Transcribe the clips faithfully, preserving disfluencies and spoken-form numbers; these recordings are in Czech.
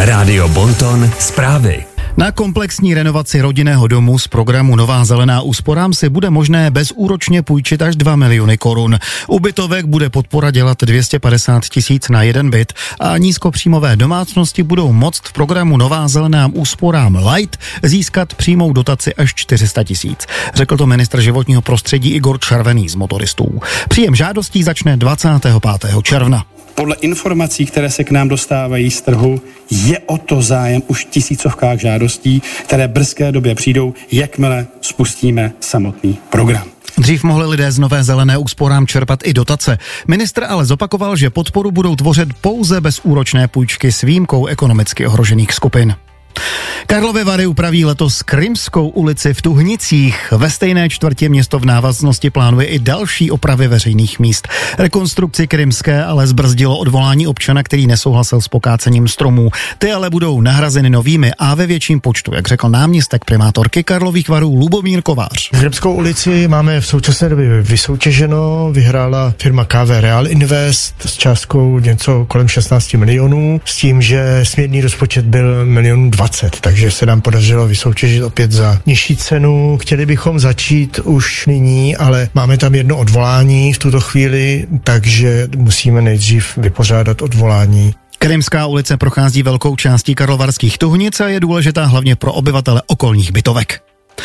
Rádio Bonton zprávy. Na komplexní renovaci rodinného domu z programu Nová zelená úsporám si bude možné bezúročně půjčit až dva miliony korun. U bytovek bude podpora dělat dvě stě padesát tisíc na jeden byt a nízkopříjmové domácnosti budou moct v programu Nová zelená úsporám Light získat přímou dotaci až čtyři sta tisíc. Řekl to ministr životního prostředí Igor Červený z Motoristů. Příjem žádostí začne dvacátého pátého června. Podle informací, které se k nám dostávají z trhu, je o to zájem už v tisícovkách žádostí, které v brzké době přijdou, jakmile spustíme samotný program. Dřív mohli lidé z Nové zelené úsporám čerpat i dotace. Ministr ale zopakoval, že podporu budou tvořit pouze bezúročné půjčky s výjimkou ekonomicky ohrožených skupin. Karlovy Vary upraví letos Krymskou ulici v Tuhnicích. Ve stejné čtvrtě město v návaznosti plánuje i další opravy veřejných míst. Rekonstrukci Krymské ale zbrzdilo odvolání občana, který nesouhlasil s pokácením stromů. Ty ale budou nahrazeny novými a ve větším počtu, jak řekl náměstek primátorky Karlových Varů Lubomír Kovář. Krymskou ulici máme v současné době vysoutěženo, vyhrála firma K V Real Invest s částkou něco kolem šestnáct milionů, s tím, že směrný rozpočet byl milion dvacet, takže se nám podařilo vysoutěžit opět za nižší cenu. Chtěli bychom začít už nyní, ale máme tam jedno odvolání v tuto chvíli, takže musíme nejdřív vypořádat odvolání. Krymská ulice prochází velkou částí karlovarských Tuhnic a je důležitá hlavně pro obyvatele okolních bytovek.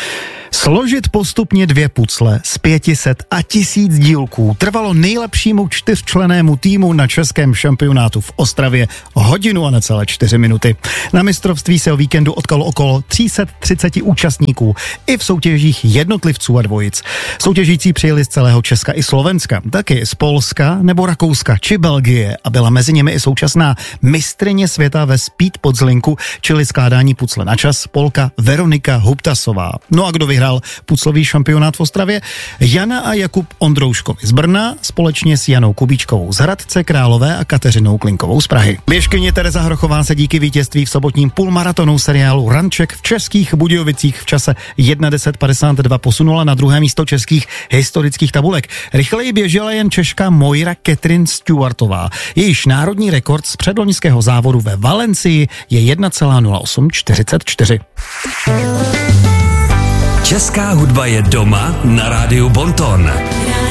Složit postupně dvě pucle z pětiset a tisíc dílků trvalo nejlepšímu čtyřčlennému týmu na českém šampionátu v Ostravě hodinu a necelé čtyři minuty. Na mistrovství se o víkendu odkalo okolo tři sta třicet účastníků i v soutěžích jednotlivců a dvojic. Soutěžící přijeli z celého Česka i Slovenska, taky z Polska nebo Rakouska či Belgie a byla mezi nimi i současná mistryně světa ve speed podzlinku, čili skládání pucle na čas, Polka Veronika Huptasová. No a kdo vyhrál puclový šampionát v Ostravě? Jana a Jakub Ondrouškovi z Brna společně s Janou Kubíčkovou z Hradce Králové a Kateřinou Klinkovou z Prahy. Běžkyně Tereza Hrochová se díky vítězství v sobotním půlmaratonu seriálu Ranček v Českých Budějovicích v čase jedna deset padesát dva posunula na druhé místo českých historických tabulek. Rychleji běžela jen Češka Moira Catherine Stewartová. Jejíž národní rekord z předloňského závodu ve Valencii je jedna nula osm čtyřicet čtyři. Česká hudba je doma na rádiu Bonton.